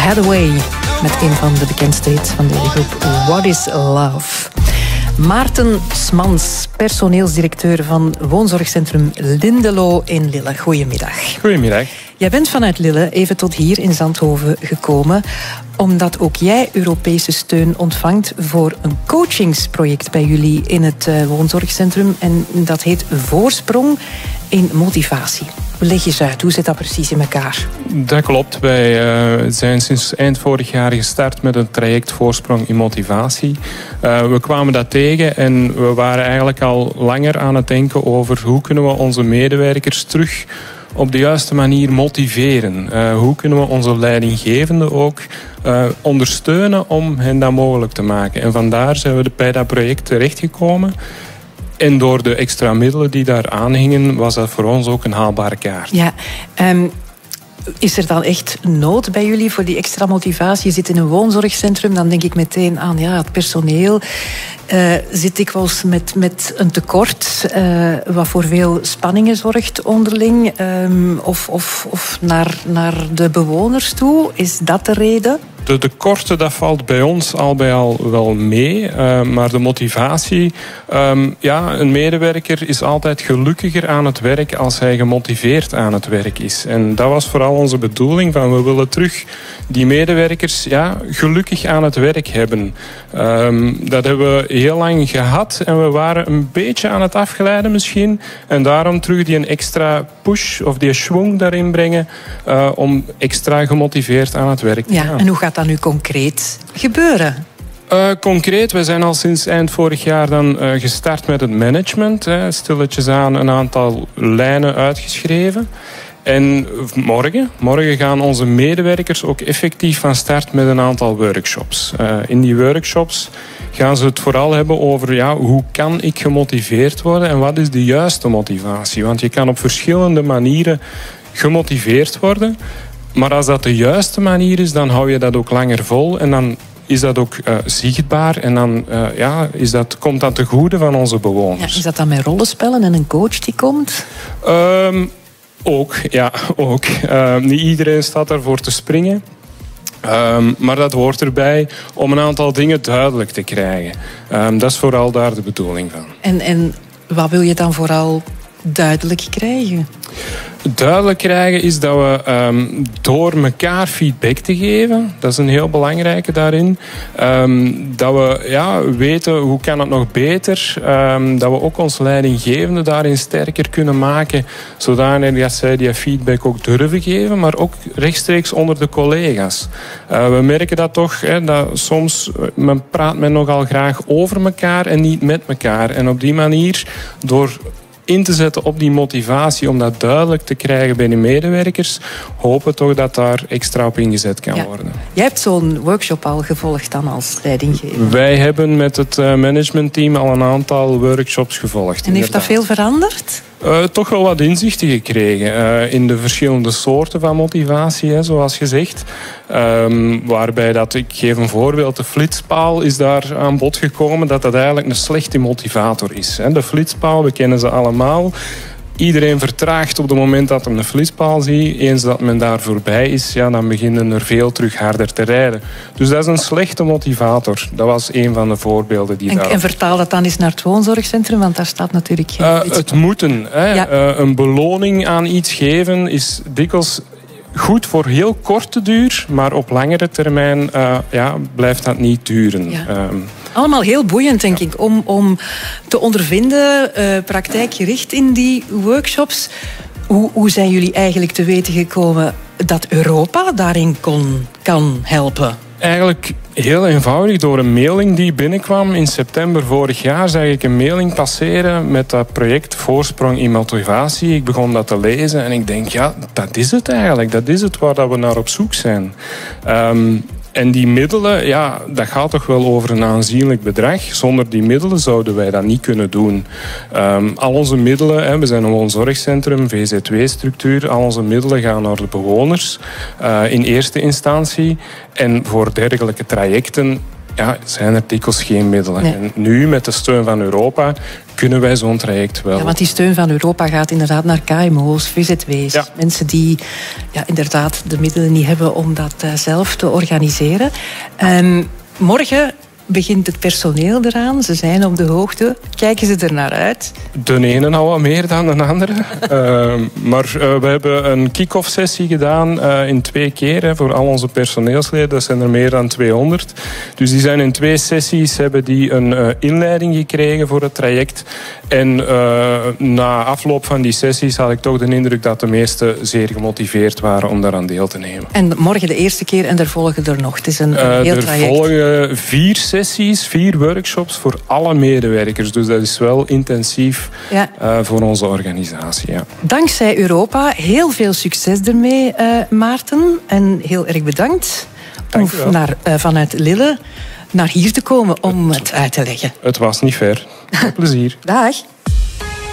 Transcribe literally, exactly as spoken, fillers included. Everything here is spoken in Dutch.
Hathaway met een van de bekendste hits van deze groep, What is Love. Maarten Smans, personeelsdirecteur van woonzorgcentrum Lindelo in Lille. Goedemiddag. Goedemiddag. Jij bent vanuit Lille even tot hier in Zandhoven gekomen, omdat ook jij Europese steun ontvangt voor een coachingsproject bij jullie in het woonzorgcentrum. En dat heet Voorsprong in Motivatie. Leg eens uit, hoe zit dat precies in elkaar? Dat klopt. Wij uh, zijn sinds eind vorig jaar gestart met een traject Voorsprong in Motivatie. Uh, we kwamen dat tegen en we waren eigenlijk al langer aan het denken over hoe kunnen we onze medewerkers terug op de juiste manier motiveren. Uh, hoe kunnen we onze leidinggevenden ook uh, ondersteunen om hen dat mogelijk te maken. En vandaar zijn we bij dat project terechtgekomen. En door de extra middelen die daar aanhingen, was dat voor ons ook een haalbare kaart. Ja, um, is er dan echt nood bij jullie voor die extra motivatie? Je zit in een woonzorgcentrum, dan denk ik meteen aan ja, het personeel. Uh, zit dikwijls met, met een tekort, uh, wat voor veel spanningen zorgt onderling, um, of, of, of naar, naar de bewoners toe. Is dat de reden? De tekorten, dat valt bij ons al bij al wel mee. Uh, maar de motivatie... Um, ja, een medewerker is altijd gelukkiger aan het werk als hij gemotiveerd aan het werk is. En dat was vooral onze bedoeling. Van we willen terug die medewerkers ja, gelukkig aan het werk hebben. Um, dat hebben we heel lang gehad. En we waren een beetje aan het afgeleiden misschien. En daarom terug die een extra push of die schwung daarin brengen. Uh, om extra gemotiveerd aan het werk te ja, gaan. En hoe gaat dat nu concreet gebeuren? Uh, concreet, we zijn al sinds eind vorig jaar dan uh, gestart met het management. Hè, stilletjes aan een aantal lijnen uitgeschreven. En morgen, morgen gaan onze medewerkers ook effectief van start met een aantal workshops. Uh, in die workshops gaan ze het vooral hebben over ja, hoe kan ik gemotiveerd worden en wat is de juiste motivatie. Want je kan op verschillende manieren gemotiveerd worden. Maar als dat de juiste manier is, dan hou je dat ook langer vol. En dan is dat ook uh, zichtbaar. En dan uh, ja, is dat, komt dat ten goede van onze bewoners. Ja, is dat dan met rollenspellen en een coach die komt? Um, ook, ja, ook. Uh, niet iedereen staat daarvoor te springen. Um, maar dat hoort erbij om een aantal dingen duidelijk te krijgen. Um, dat is vooral daar de bedoeling van. En, en wat wil je dan vooral duidelijk krijgen? Duidelijk krijgen is dat we um, door elkaar feedback te geven, dat is een heel belangrijke daarin, um, dat we ja, weten hoe kan het nog beter, um, dat we ook ons leidinggevende daarin sterker kunnen maken, zodanig dat zij die feedback ook durven geven, maar ook rechtstreeks onder de collega's. Uh, we merken dat toch, hè, dat soms men praat men nogal graag over elkaar en niet met elkaar. En op die manier, door in te zetten op die motivatie om dat duidelijk te krijgen bij de medewerkers, hopen toch dat daar extra op ingezet kan ja. worden. Jij hebt zo'n workshop al gevolgd dan als leidinggever? Wij hebben met het managementteam al een aantal workshops gevolgd. En heeft dat veel veranderd? Uh, toch wel wat inzichten gekregen uh, in de verschillende soorten van motivatie, hè, zoals gezegd. Um, waarbij dat, ik geef een voorbeeld, de flitspaal is daar aan bod gekomen dat dat eigenlijk een slechte motivator is. Hè. De flitspaal, we kennen ze allemaal. Iedereen vertraagt op het moment dat men een flitspaal ziet. Eens dat men daar voorbij is, ja, dan beginnen er veel terug harder te rijden. Dus dat is een slechte motivator. Dat was een van de voorbeelden die en, daar... En vertaal dat dan eens naar het woonzorgcentrum, want daar staat natuurlijk geen uh, Het moeten. Hè. Ja. Uh, een beloning aan iets geven is dikwijls goed voor heel korte duur, maar op langere termijn uh, ja, blijft dat niet duren. Ja. Um, Allemaal heel boeiend, denk ja. ik, om, om te ondervinden, uh, praktijkgericht in die workshops. Hoe, hoe zijn jullie eigenlijk te weten gekomen dat Europa daarin kon, kan helpen? Eigenlijk heel eenvoudig. Door een mailing die binnenkwam in september vorig jaar zag ik een mailing passeren met dat project Voorsprong in Motivatie. Ik begon dat te lezen en ik denk, ja, dat is het eigenlijk. Dat is het waar we naar op zoek zijn. Um, En die middelen, ja, dat gaat toch wel over een aanzienlijk bedrag. Zonder die middelen zouden wij dat niet kunnen doen. Um, al onze middelen, hè, we zijn een woonzorgcentrum, V Z W-structuur, al onze middelen gaan naar de bewoners uh, in eerste instantie. En voor dergelijke trajecten ja, zijn er dikwijls geen middelen. Nee. En nu, met de steun van Europa, kunnen wij zo'n traject wel. Ja, want die steun van Europa gaat inderdaad naar K M O's, V Z W's. Ja. Mensen die ja, inderdaad de middelen niet hebben om dat uh, zelf te organiseren. Um, morgen begint het personeel eraan. Ze zijn op de hoogte. Kijken ze er naar uit? De ene al wat meer dan de andere. uh, maar uh, we hebben een kick-off sessie gedaan uh, in twee keer hè, voor al onze personeelsleden. Dat zijn er meer dan tweehonderd. Dus die zijn in twee sessies hebben die een uh, inleiding gekregen voor het traject. En uh, na afloop van die sessies had ik toch de indruk dat de meesten zeer gemotiveerd waren om daaraan deel te nemen. En morgen de eerste keer en er volgen er nog. Het is een, een heel uh, traject. Er volgen vier sessies, vier workshops voor alle medewerkers. Dus dat is wel intensief ja. uh, voor onze organisatie. Ja. Dankzij Europa. Heel veel succes ermee, uh, Maarten. En heel erg bedankt om naar, uh, vanuit Lille naar hier te komen om het uit te leggen. Het was niet ver. Met plezier. Dag.